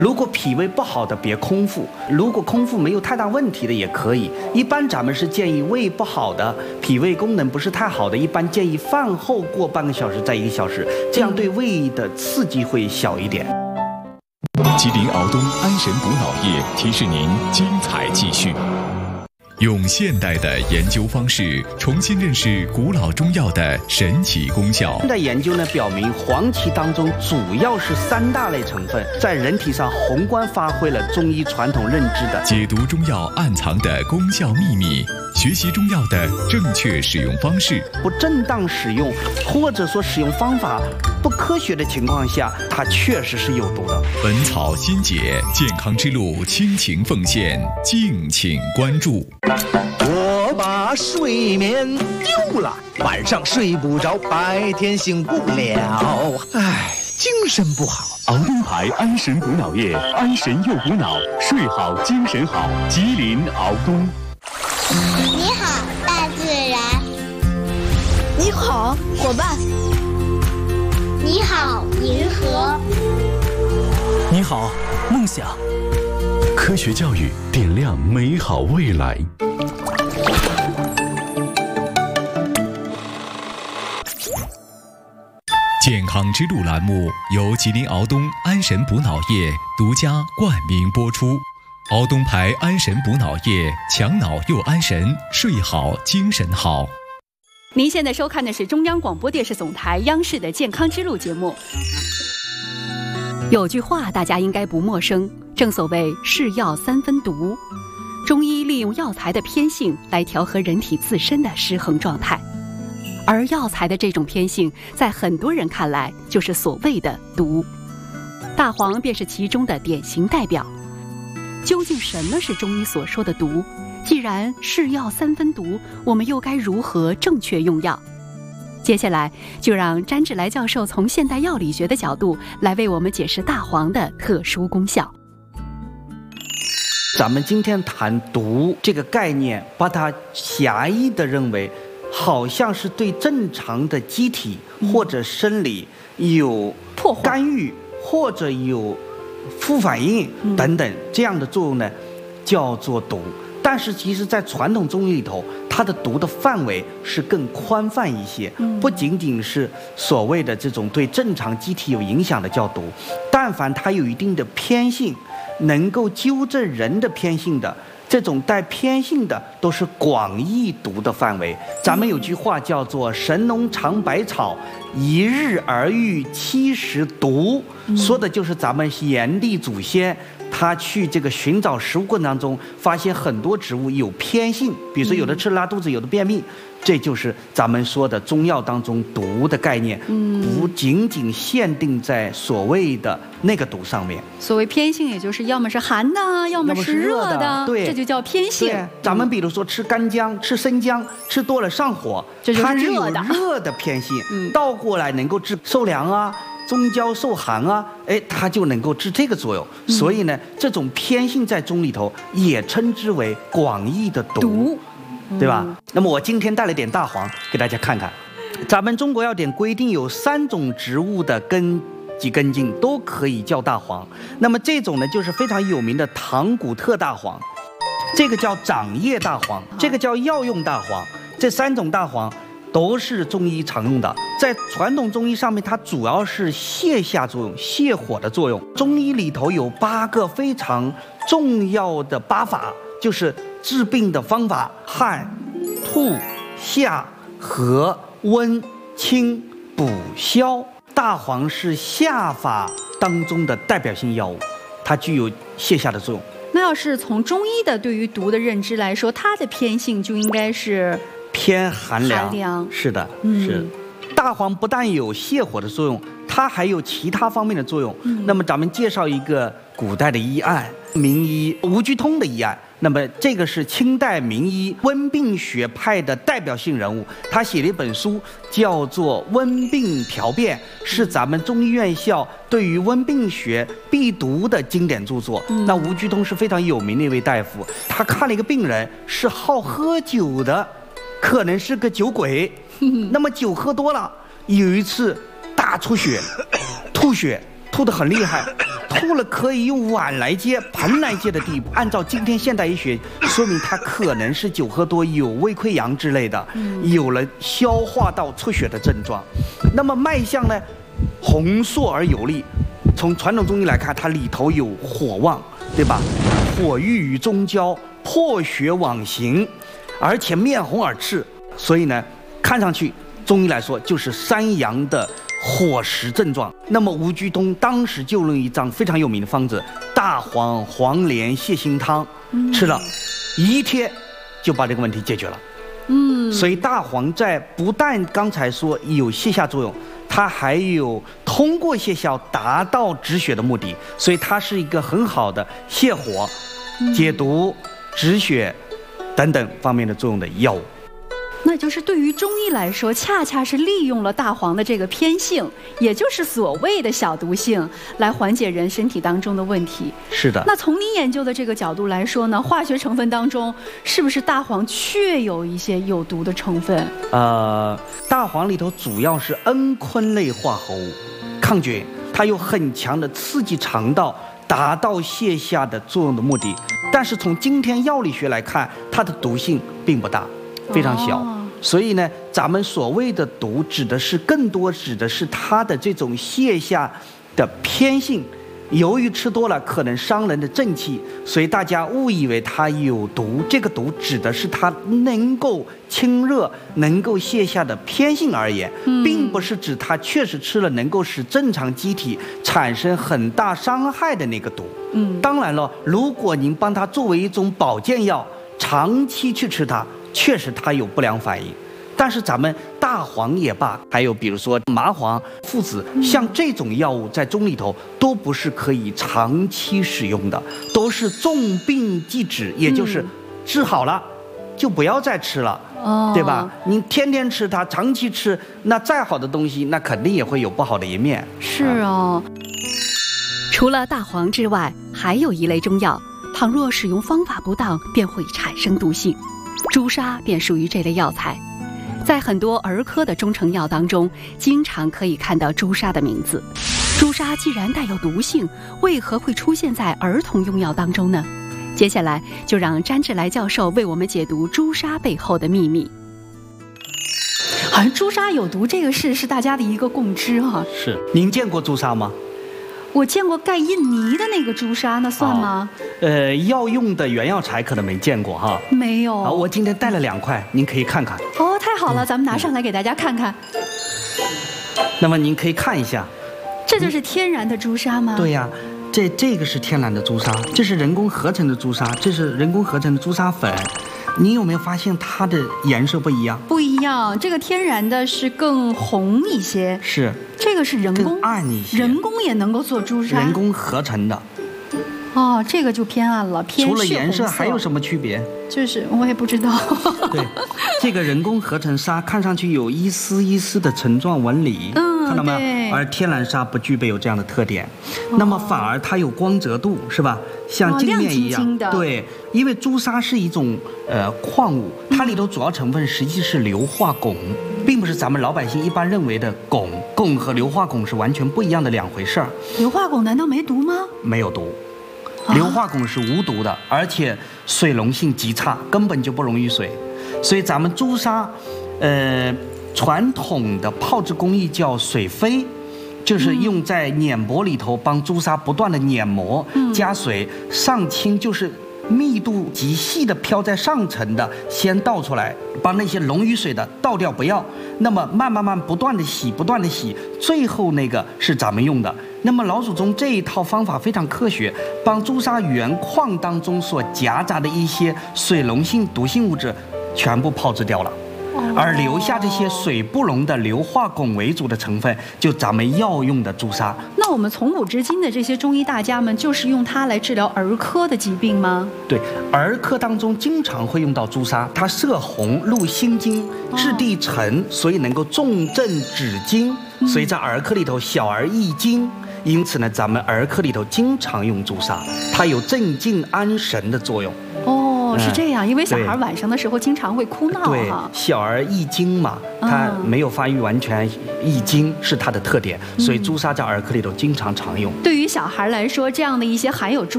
如果脾胃不好的，别空腹；如果空腹没有太大问题的，也可以。一般咱们是建议胃不好的、脾胃功能不是太好的，一般建议饭后过半个小时再1个小时，这样对胃的刺激会小一点。 吉林敖东安神补脑液提示您精彩继续。用现代的研究方式重新认识古老中药的神奇功效。 现在研究呢表明，黄芪当中主要是3大类成分，在人体上宏观发挥了中医传统认知的。 解读中药暗藏的功效秘密，学习中药的正确使用方式。 不正当使用，或者说使用方法不科学的情况下，它确实是有毒的。 本草新解，健康之路倾情奉献，敬请关注。 我把睡眠丢了，晚上睡不着，白天醒不了，唉，精神不好。 敖东牌安神补脑液，安神又补脑，睡好精神好。吉林敖东。 你好，大自然。 你好，伙伴。 你好，银河。 你好，梦想。科学教育点亮美好未来。 健康之路栏目由吉林敖东安神补脑液独家冠名播出。敖东牌安神补脑液，强脑又安神，睡好精神好。 您现在收看的是中央广播电视总台央视的健康之路节目。有句话大家应该不陌生，正所谓是药3分毒。中医利用药材的偏性来调和人体自身的失衡状态，而药材的这种偏性在很多人看来就是所谓的毒，大黄便是其中的典型代表。究竟什么是中医所说的毒？既然是药3分毒，我们又该如何正确用药？接下来就让詹志来教授从现代药理学的角度来为我们解释大黄的特殊功效。 咱们今天谈毒这个概念，把它狭义的认为好像是对正常的机体或者生理有干预或者有副反应等等这样的作用呢，叫做毒。但是其实在传统中医里头，它的毒的范围是更宽泛一些，不仅仅是所谓的这种对正常机体有影响的叫毒，但凡它有一定的偏性，能够纠正人的偏性的，这种带偏性的都是广义毒的范围。咱们有句话叫做神农尝百草，一日而遇70毒，说的就是咱们炎帝祖先他去这个寻找食物过程当中，发现很多植物有偏性，比如说有的吃拉肚子，有的便秘，这就是咱们说的中药当中毒的概念，不仅仅限定在所谓的那个毒上面。 所谓偏性，也就是要么是寒的，要么是热的， 对， 这就叫偏性。 对，咱们比如说吃干姜、吃生姜，吃多了上火， 这就是热的， 它就有热的偏性。倒过来能够治受凉啊。中焦受寒啊，它就能够治这个作用。所以呢，这种偏性在中里头也称之为广义的毒，对吧？那么我今天带了点大黄给大家看看。咱们中国药典规定有3种植物的根及根茎都可以叫大黄。那么这种呢，就是非常有名的唐古特大黄，这个叫掌叶大黄，这个叫药用大黄。这3种大黄都是中医常用的，在传统中医上面，它主要是泻下作用、泻火的作用。中医里头有8个非常重要的8法，就是治病的方法：汗、吐、下、和、温、清、补、消。大黄是下法当中的代表性药物，它具有泻下的作用。 那要是从中医的对于毒的认知来说，它的偏性就应该是偏寒凉。是的，是。大黄不但有泻火的作用，它还有其他方面的作用。那么咱们介绍一个古代的医案，名医吴鞠通的医案。那么这个是清代名医温病学派的代表性人物，他写了一本书叫做《温病调变》，是咱们中医院校对于温病学必读的经典著作。那吴鞠通是非常有名的一位大夫，他看了一个病人是好喝酒的，可能是个酒鬼，那么酒喝多了，有一次大出血，吐血，吐得很厉害， 吐了可以用碗来接、盆来接的地步，按照今天现代医学，说明他可能是酒喝多，有胃溃疡之类的，有了消化道出血的症状。那么脉象呢，红硕而有力。从传统中医来看，它里头有火旺，对吧？火郁于中焦，破血往行，而且面红耳赤，所以呢，看上去中医来说就是3阳的火实症状。那么吴居东当时就用一张非常有名的方子——大黄黄连泻心汤，吃了1天就把这个问题解决了。所以大黄在不但刚才说有泻下作用，它还有通过泻下达到止血的目的，所以它是一个很好的泻火、解毒、止血等等方面的作用的药物。 那就是对于中医来说，恰恰是利用了大黄的这个偏性，也就是所谓的小毒性，来缓解人身体当中的问题。 是的。 那从您研究的这个角度来说呢，化学成分当中是不是大黄确有一些有毒的成分？ 大黄里头主要是蒽醌类化合物，抗菌，它有很强的刺激肠道，达到泻下的作用的目的。但是从今天药理学来看，它的毒性并不大，非常小。所以呢，咱们所谓的毒，更多指的是它的这种泻下的偏性。由于吃多了可能伤人的正气，所以大家误以为它有毒。这个毒指的是它能够清热、能够泻下的偏性而言，并不是指它确实吃了能够使正常机体产生很大伤害的那个毒。当然了，如果您帮它作为一种保健药，长期去吃它，确实它有不良反应。但是咱们大黄也罢，还有比如说麻黄、附子，像这种药物在中里头都不是可以长期使用的，都是重病即止，也就是治好了就不要再吃了，对吧？你天天吃它，长期吃，那再好的东西，那肯定也会有不好的一面。 是哦。除了大黄之外，还有一类中药，倘若使用方法不当，便会产生毒性。朱砂便属于这类药材。在很多儿科的中成药当中，经常可以看到朱砂的名字。朱砂既然带有毒性，为何会出现在儿童用药当中呢？接下来就让詹志来教授为我们解读朱砂背后的秘密。好像朱砂有毒这个事是大家的一个共知哈。 是，您见过朱砂吗？ 我见过盖印泥的那个朱砂，那算吗？ 药用的原药材可能没见过哈。 没有。 我今天带了2块，您可以看看。 哦，太好了，咱们拿上来给大家看看。 那么您可以看一下， 这就是天然的朱砂吗？ 对呀，这个是天然的朱砂，这是人工合成的朱砂，这是人工合成的朱砂粉。你有没有发现它的颜色不一样？ 不一样，这个天然的是更红一些， 是这个是人工更暗一些， 人工也能够做朱砂， 人工合成的。 哦，这个就偏暗了，偏血红色。 除了颜色还有什么区别？ 就是我也不知道。 对，这个人工合成砂看上去有一丝一丝的层状纹理，看到吗？而天然砂不具备有这样的特点，那么反而它有光泽度，是吧？像镜面一样。 亮晶晶的。 对，因为朱砂是一种矿物，它里头主要成分实际是硫化汞，并不是咱们老百姓一般认为的汞。汞和硫化汞是完全不一样的2回事儿。 硫化汞难道没毒吗？ 没有毒。硫化汞是无毒的，而且水溶性极差，根本就不溶于水。所以咱们朱砂，传统的泡制工艺叫水飞，就是用在碾磨里头帮朱砂不断的碾磨，加水上清，就是密度极细的飘在上层的先倒出来，把那些溶于水的倒掉不要，那么慢慢不断的洗，不断的洗，最后那个是咱们用的。那么老祖宗这一套方法非常科学，帮朱砂原矿当中所夹杂的一些水溶性毒性物质全部泡制掉了，而留下这些水不溶的硫化汞为主的成分，就咱们药用的朱砂。 那我们从古至今的这些中医大家们，就是用它来治疗儿科的疾病吗？ 对，儿科当中经常会用到朱砂，它摄红入心经，质地沉，所以能够重症止惊，所以在儿科里头小儿易惊。因此呢，咱们儿科里头经常用朱砂，它有镇静安神的作用。 哦，是这样，因为小孩晚上的时候经常会哭闹对，小儿易惊嘛，他没有发育完全，易惊是它的特点，所以朱砂在儿科里头经常常用。 对于小孩来说，这样的一些含有朱